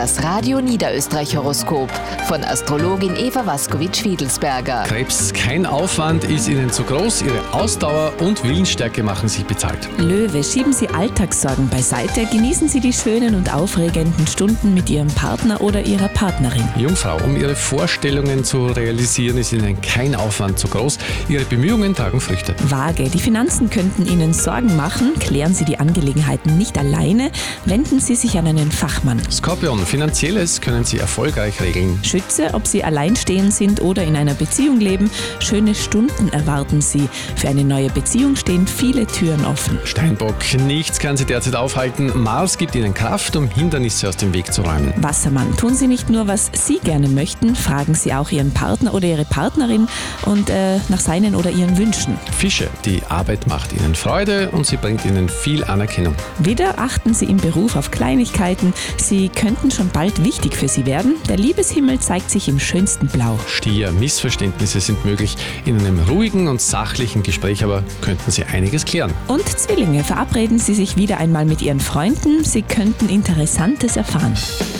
Das Radio Niederösterreich Horoskop von Astrologin Eva Waskowitsch-Fiedelsberger. Krebs, kein Aufwand ist Ihnen zu groß. Ihre Ausdauer und Willensstärke machen sich bezahlt. Löwe, schieben Sie Alltagssorgen beiseite, genießen Sie die schönen und aufregenden Stunden mit Ihrem Partner oder Ihrer Partnerin. Jungfrau, um Ihre Vorstellungen zu realisieren, ist Ihnen kein Aufwand zu groß. Ihre Bemühungen tragen Früchte. Waage, die Finanzen könnten Ihnen Sorgen machen. Klären Sie die Angelegenheiten nicht alleine, wenden Sie sich an einen Fachmann. Skorpion, Finanzielles können Sie erfolgreich regeln. Schütze, ob Sie alleinstehend sind oder in einer Beziehung leben, schöne Stunden erwarten Sie. Für eine neue Beziehung stehen viele Türen offen. Steinbock, nichts kann Sie derzeit aufhalten. Mars gibt Ihnen Kraft, um Hindernisse aus dem Weg zu räumen. Wassermann, tun Sie nicht nur, was Sie gerne möchten, fragen Sie auch Ihren Partner oder Ihre Partnerin und nach seinen oder ihren Wünschen. Fische, die Arbeit macht Ihnen Freude und sie bringt Ihnen viel Anerkennung. Widder, achten Sie im Beruf auf Kleinigkeiten. Sie könnten schon bald wichtig für Sie werden. Der Liebeshimmel zeigt sich im schönsten Blau. Stier, Missverständnisse sind möglich. In einem ruhigen und sachlichen Gespräch aber könnten Sie einiges klären. Und Zwillinge, verabreden Sie sich wieder einmal mit Ihren Freunden. Sie könnten Interessantes erfahren.